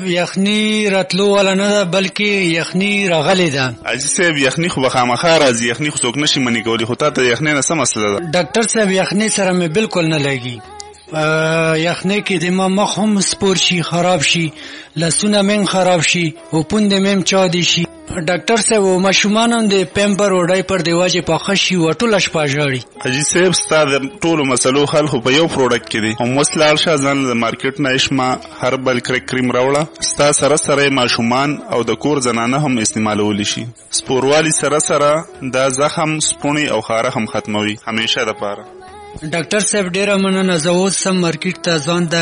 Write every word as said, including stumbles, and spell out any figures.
یخني راتلو ولا نه ده بلکې یخني راغلی ده. حاجي صاحب یخني خو به خامخا راځي، یخني خو څوک نشي منې کولی، خو تا ته یخنۍ نه څه مسله ده؟ ډاکټر صاحب یخني سره مې بالکل نه لګي. یخنۍ کې د ما مخ هم سپور شي، خراب شي، لاسونه مې خراب شي او پوندې مې چاودې شي. ډاکټر صاحب او ماشومان هم د پیمپر او ډایپر د وجې پاخه شي او ټوله شپه ژاړي. حاجي صاحب ستا د ټولو مسلو حل خو په یو پروډکټ کې دی. هم اوس لاړ شه ځان د مارکیټ نه اشما هربل کرک کریم راوړه، ستا سره سره ماشومان او د کور زنانه هم استعمالولی شي. سپوروالي سره سره دا زخم سپونې او خاره هم ختموي همیشه دپاره. ډاکټر صاحب ډیره مننه، زه اوس سم مارکیټ ته ځان د